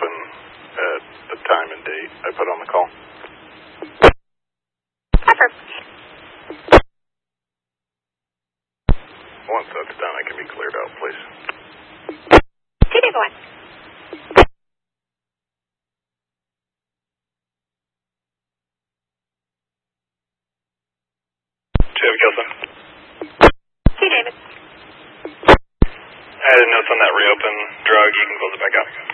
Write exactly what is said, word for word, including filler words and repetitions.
reopen at the time and date I put on the call. Perfect. Once that's done, it can be cleared out, please. two days one. Chevy Kelson. Two David. I had a note on that reopen drug. You can close it back out.